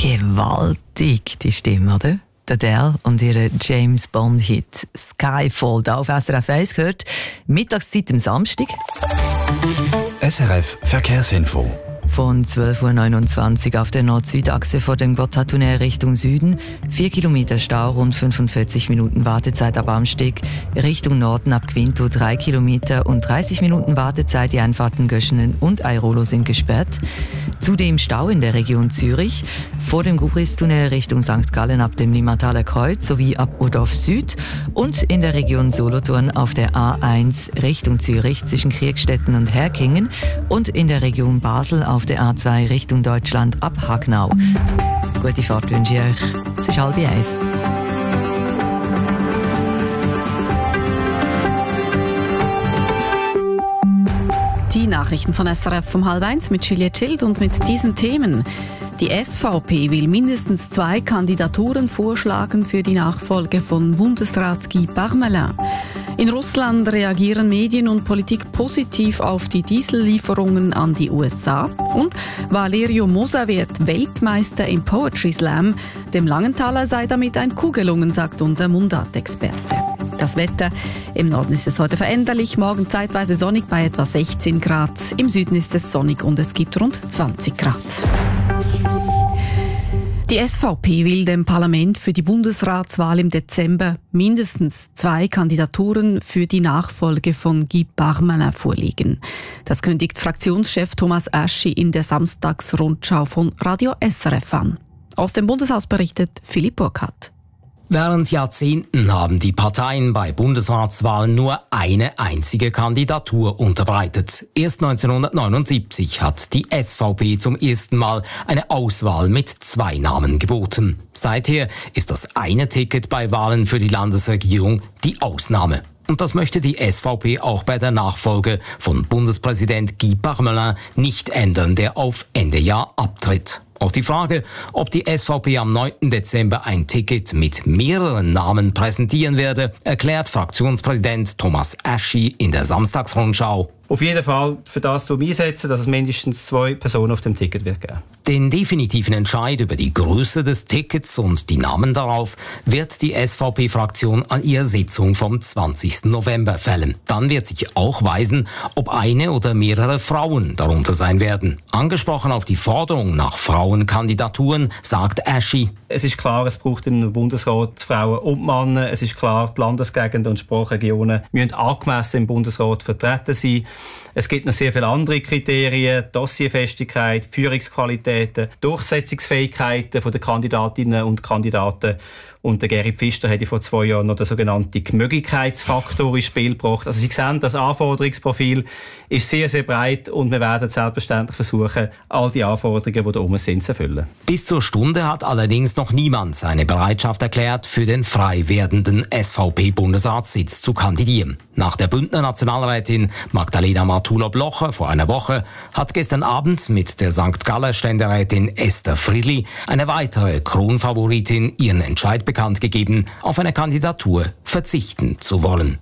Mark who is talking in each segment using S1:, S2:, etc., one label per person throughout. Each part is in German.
S1: Gewaltig, die Stimme, oder? Adele und ihre James Bond-Hit Skyfall. Da auf SRF 1 gehört. Mittagszeit am Samstag.
S2: SRF Verkehrsinfo.
S1: Von 12.29 Uhr auf der Nord-Süd-Achse vor dem Gotthardtunnel Richtung Süden. 4 Kilometer Stau, rund 45 Minuten Wartezeit ab Amsteg. Richtung Norden ab Quinto 3 Kilometer und 30 Minuten Wartezeit. Die Einfahrten Göschenen und Airolo sind gesperrt. Zudem Stau in der Region Zürich. Vor dem Gubristunnel Richtung St. Gallen ab dem Limmataler Kreuz sowie ab Urdorf Süd. Und in der Region Solothurn auf der A1 Richtung Zürich zwischen Kriegstetten und Herkingen. Und in der Region Basel auf der A2 Richtung Deutschland ab Hagnau. Gute Fahrt wünsche ich euch. Es ist 12:30.
S3: Die Nachrichten von SRF um 12:30 mit Juliette Schild und mit diesen Themen. Die SVP will mindestens 2 Kandidaturen vorschlagen für die Nachfolge von Bundesrat Guy Parmelin. In Russland reagieren Medien und Politik positiv auf die Diesellieferungen an die USA. Und Valerio Mosa wird Weltmeister im Poetry Slam. Dem Langenthaler sei damit ein Coup gelungen, sagt unser Mundart-Experte. Das Wetter: im Norden ist es heute veränderlich, morgen zeitweise sonnig bei etwa 16 Grad. Im Süden ist es sonnig und es gibt rund 20 Grad. Die SVP will dem Parlament für die Bundesratswahl im Dezember mindestens 2 Kandidaturen für die Nachfolge von Guy Parmelin vorlegen. Das kündigt Fraktionschef Thomas Aschi in der Samstagsrundschau von Radio SRF an. Aus dem Bundeshaus berichtet Philipp Burkhardt.
S4: Während Jahrzehnten haben die Parteien bei Bundesratswahlen nur eine einzige Kandidatur unterbreitet. Erst 1979 hat die SVP zum ersten Mal eine Auswahl mit 2 Namen geboten. Seither ist das eine Ticket bei Wahlen für die Landesregierung die Ausnahme. Und das möchte die SVP auch bei der Nachfolge von Bundespräsident Guy Parmelin nicht ändern, der auf Ende Jahr abtritt. Auch die Frage, ob die SVP am 9. Dezember ein Ticket mit mehreren Namen präsentieren werde, erklärt Fraktionspräsident Thomas Aschi in der Samstagsrundschau.
S5: Auf jeden Fall für das einsetzen, dass es mindestens 2 Personen auf dem Ticket wird geben.
S4: Den definitiven Entscheid über die Größe des Tickets und die Namen darauf wird die SVP-Fraktion an ihrer Sitzung vom 20. November fällen. Dann wird sich auch weisen, ob eine oder mehrere Frauen darunter sein werden. Angesprochen auf die Forderung nach Frauenkandidaturen sagt Aschi:
S5: Es ist klar, es braucht im Bundesrat Frauen und Männer. Es ist klar, die Landesgegenden und Sprachregionen müssen angemessen im Bundesrat vertreten sein. Es gibt noch sehr viele andere Kriterien: Dossierfestigkeit, Führungsqualitäten, Durchsetzungsfähigkeiten der Kandidatinnen und Kandidaten. Und der Gerrit Pfister hat vor 2 Jahren noch den sogenannten Gemöglichkeitsfaktor ins Spiel gebracht. Also Sie sehen, das Anforderungsprofil ist sehr, sehr breit und wir werden selbstverständlich versuchen, all die Anforderungen, die da oben sind, zu erfüllen.
S4: Bis zur Stunde hat allerdings noch niemand seine Bereitschaft erklärt, für den frei werdenden SVP-Bundesratssitz zu kandidieren. Nach der Bündner Nationalrätin Magdalena Martula-Blocher vor einer Woche hat gestern Abend mit der St. Galler Ständerätin Esther Friedli eine weitere Kronfavoritin ihren Entscheid bekannt gegeben, auf eine Kandidatur verzichten zu wollen.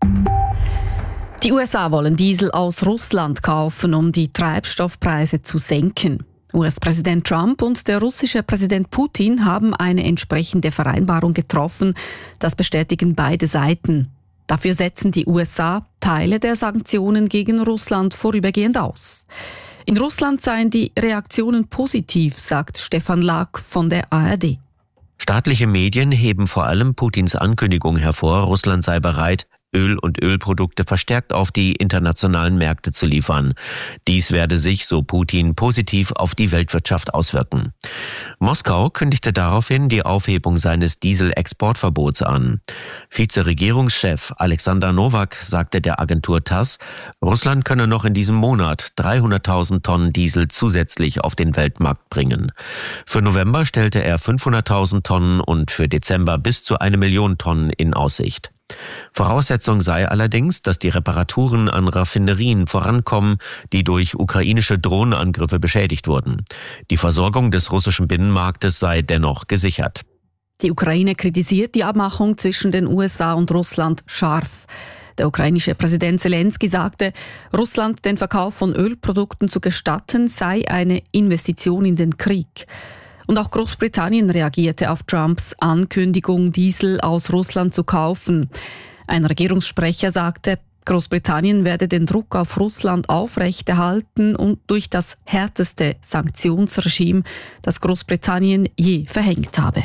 S3: Die USA wollen Diesel aus Russland kaufen, um die Treibstoffpreise zu senken. US-Präsident Trump und der russische Präsident Putin haben eine entsprechende Vereinbarung getroffen. Das bestätigen beide Seiten. Dafür setzen die USA Teile der Sanktionen gegen Russland vorübergehend aus. In Russland seien die Reaktionen positiv, sagt Stefan Lack von der ARD.
S6: Staatliche Medien heben vor allem Putins Ankündigung hervor, Russland sei bereit, Öl und Ölprodukte verstärkt auf die internationalen Märkte zu liefern. Dies werde sich, so Putin, positiv auf die Weltwirtschaft auswirken. Moskau kündigte daraufhin die Aufhebung seines Dieselexportverbots an. Vizeregierungschef Alexander Nowak sagte der Agentur TASS, Russland könne noch in diesem Monat 300.000 Tonnen Diesel zusätzlich auf den Weltmarkt bringen. Für November stellte er 500.000 Tonnen und für Dezember bis zu 1 Million Tonnen in Aussicht. Voraussetzung sei allerdings, dass die Reparaturen an Raffinerien vorankommen, die durch ukrainische Drohnenangriffe beschädigt wurden. Die Versorgung des russischen Binnenmarktes sei dennoch gesichert.
S3: Die Ukraine kritisiert die Abmachung zwischen den USA und Russland scharf. Der ukrainische Präsident Zelensky sagte, Russland den Verkauf von Ölprodukten zu gestatten, sei eine Investition in den Krieg. Und auch Großbritannien reagierte auf Trumps Ankündigung, Diesel aus Russland zu kaufen. Ein Regierungssprecher sagte, Großbritannien werde den Druck auf Russland aufrechterhalten und durch das härteste Sanktionsregime, das Großbritannien je verhängt habe.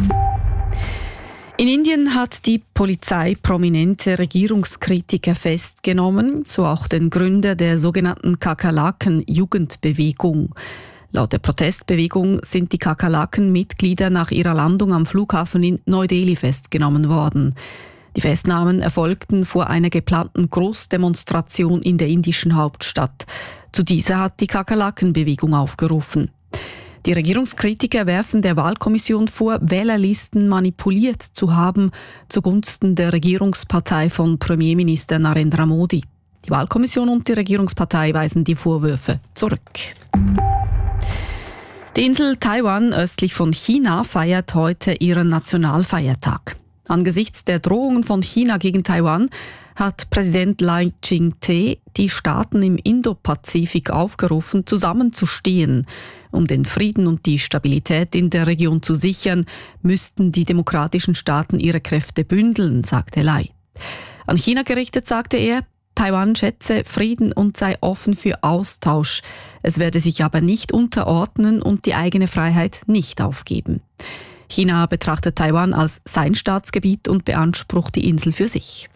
S3: In Indien hat die Polizei prominente Regierungskritiker festgenommen, so auch den Gründer der sogenannten Kakerlaken-Jugendbewegung. Laut der Protestbewegung sind die Kakerlaken-Mitglieder nach ihrer Landung am Flughafen in Neu-Delhi festgenommen worden. Die Festnahmen erfolgten vor einer geplanten Großdemonstration in der indischen Hauptstadt. Zu dieser hat die Kakerlaken-Bewegung aufgerufen. Die Regierungskritiker werfen der Wahlkommission vor, Wählerlisten manipuliert zu haben zugunsten der Regierungspartei von Premierminister Narendra Modi. Die Wahlkommission und die Regierungspartei weisen die Vorwürfe zurück. Die Insel Taiwan östlich von China feiert heute ihren Nationalfeiertag. Angesichts der Drohungen von China gegen Taiwan hat Präsident Lai Ching-te die Staaten im Indopazifik aufgerufen, zusammenzustehen. Um den Frieden und die Stabilität in der Region zu sichern, müssten die demokratischen Staaten ihre Kräfte bündeln, sagte Lai. An China gerichtet sagte er, Taiwan schätze Frieden und sei offen für Austausch. Es werde sich aber nicht unterordnen und die eigene Freiheit nicht aufgeben. China betrachtet Taiwan als sein Staatsgebiet und beansprucht die Insel für sich.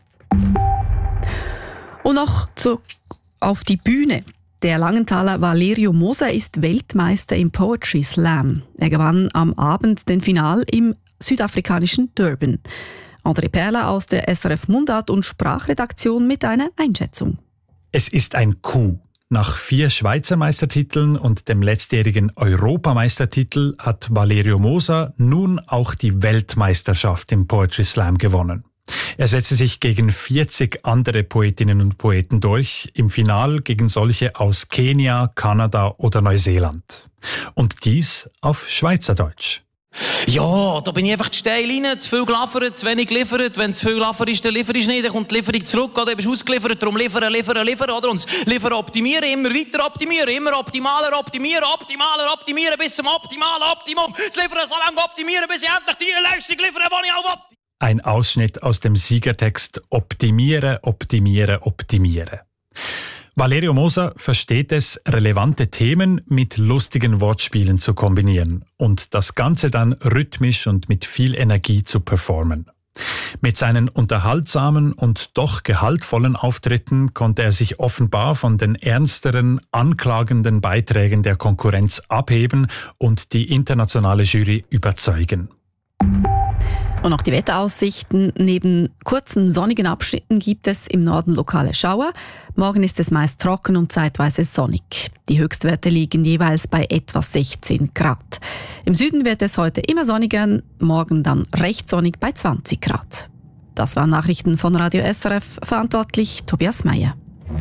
S3: Und noch auf die Bühne. Der Langenthaler Valerio Moser ist Weltmeister im Poetry Slam. Er gewann am Abend den Final im südafrikanischen Durban. André Perler aus der SRF Mundart- und Sprachredaktion mit einer Einschätzung.
S2: Es ist ein Coup. Nach 4 Schweizer Meistertiteln und dem letztjährigen Europameistertitel hat Valerio Moser nun auch die Weltmeisterschaft im Poetry Slam gewonnen. Er setzte sich gegen 40 andere Poetinnen und Poeten durch, im Final gegen solche aus Kenia, Kanada oder Neuseeland. Und dies auf Schweizerdeutsch.
S7: Ja, da bin ich einfach zu steil rein, zu viel geliefert, zu wenig geliefert. Wenn zu viel geliefert ist, dann liefere ich nicht, dann kommt die Lieferung zurück, oder? Du bist ausgeliefert, darum liefern, oder? Und das Liefern optimieren, immer weiter optimieren, immer optimaler optimieren, bis zum optimalen Optimum. Das Liefern so lange optimieren, bis ich endlich die Leistung liefere, die ich auch will.
S2: Ein Ausschnitt aus dem Siegertext Optimiere, optimiere, optimiere. Valerio Moser versteht es, relevante Themen mit lustigen Wortspielen zu kombinieren und das Ganze dann rhythmisch und mit viel Energie zu performen. Mit seinen unterhaltsamen und doch gehaltvollen Auftritten konnte er sich offenbar von den ernsteren, anklagenden Beiträgen der Konkurrenz abheben und die internationale Jury überzeugen.
S3: Und noch die Wetteraussichten. Neben kurzen sonnigen Abschnitten gibt es im Norden lokale Schauer. Morgen ist es meist trocken und zeitweise sonnig. Die Höchstwerte liegen jeweils bei etwa 16 Grad. Im Süden wird es heute immer sonniger, morgen dann recht sonnig bei 20 Grad. Das waren Nachrichten von Radio SRF, verantwortlich Tobias Meyer.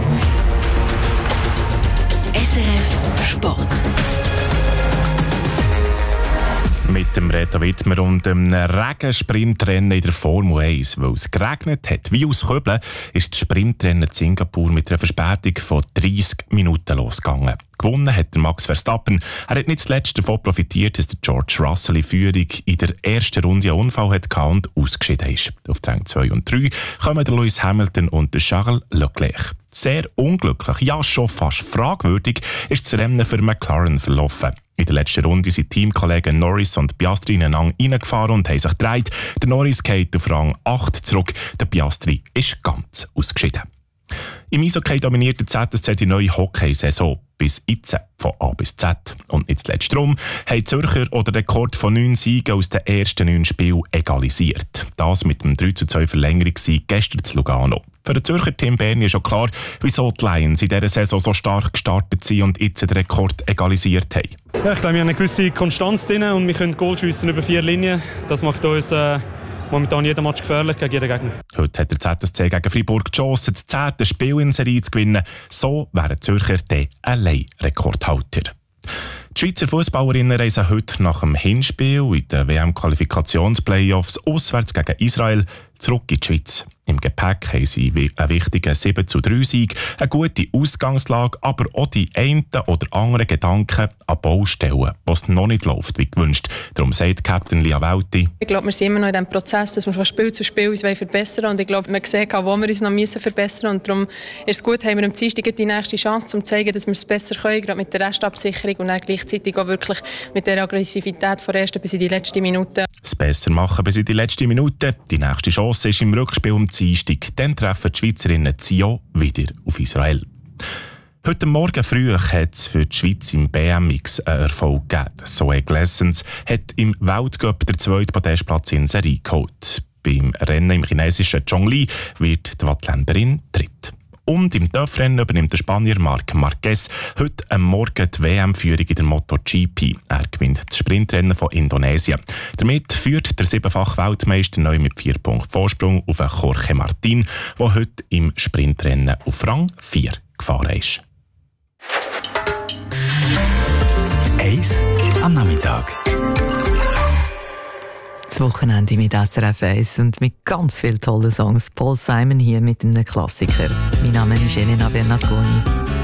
S8: SRF Sport.
S9: Mit dem Reto Wittmer und einem Regensprintrennen in der Formel 1, weil es geregnet hat. Wie aus Köbeln ist das Sprintrennen in Singapur mit einer Verspätung von 30 Minuten losgegangen. Gewonnen hat der Max Verstappen. Er hat nicht zuletzt davon profitiert, dass der George Russell in Führung in der ersten Runde einen Unfall hatte und ausgeschieden ist. Auf Rang 2 und 3 kommen der Lewis Hamilton und der Charles Leclerc. Sehr unglücklich, ja schon fast fragwürdig, ist das Rennen für McLaren verlaufen. In der letzten Runde sind Teamkollegen Norris und Piastri ineinander reingefahren und haben sich gedreht. Der Norris geht auf Rang 8 zurück, der Piastri ist ganz ausgeschieden. Im Eishockey dominiert der ZSC die neue Hockeysaison bis jetzt von A bis Z. Und nicht zuletzt darum haben die Zürcher den Rekord von 9 Siegen aus den ersten 9 Spielen egalisiert. Das mit dem 3:2 Verlängerungssieg gestern zu Lugano. Für den Zürcher Team Berni ist schon klar, wieso die Lions in dieser Saison so stark gestartet sind und jetzt den Rekord egalisiert haben.
S10: Ja, ich glaube, wir haben eine gewisse Konstanz drin und wir können Goal schiessen über 4 Linien. Das macht uns momentan jeden Match gefährlich gegen jeden Gegner.
S9: Heute hat der ZSC gegen Freiburg die Chance, das 10. Spiel in Serie zu gewinnen. So wären die Zürcher der Alleinrekordhalter. Die Schweizer Fußballerinnen reisen heute nach dem Hinspiel in den WM-Qualifikationsplayoffs auswärts gegen Israel zurück in die Schweiz. Im Gepäck haben sie einen wichtigen 7:3-Sieg, eine gute Ausgangslage, aber auch die einen oder anderen Gedanken an Baustellen, was noch nicht läuft wie gewünscht. Darum sagt Captain Lia Welti:
S11: Ich glaube, wir sind immer noch in diesem Prozess, dass wir von Spiel zu Spiel uns verbessern wollen. Und ich glaube, wir sehen, wo wir uns noch verbessern müssen. Und darum ist es gut, haben wir am Dienstag die nächste Chance, um zu zeigen, dass wir es besser können, gerade mit der Restabsicherung und dann gleichzeitig auch wirklich mit der Aggressivität von der ersten bis in die letzte Minute.
S9: Das besser machen bis in die letzte Minute. Die nächste Chance ist im Rückspiel am Dienstag. Dann treffen die Schweizerinnen Zio wieder auf Israel. Heute Morgen früh hat es für die Schweiz im BMX einen Erfolg gegeben. Zoe Glessens hat im Weltcup den zweiten Podestplatz in Serie geholt. Beim Rennen im chinesischen Zhongli wird die Wattländerin dritt. Und im Töffrennen übernimmt der Spanier Marc Marquez heute am Morgen die WM-Führung in der MotoGP. Er gewinnt das Sprintrennen von Indonesien. Damit führt der 7-fache Weltmeister neu mit 4 Punkten Vorsprung auf Jorge Martin, der heute im Sprintrennen auf Rang 4 gefahren ist.
S12: Eis am Nachmittag.
S1: Das Wochenende mit SRF 1 und mit ganz vielen tollen Songs. Paul Simon hier mit einem Klassiker. Mein Name ist Elena Bernasconi.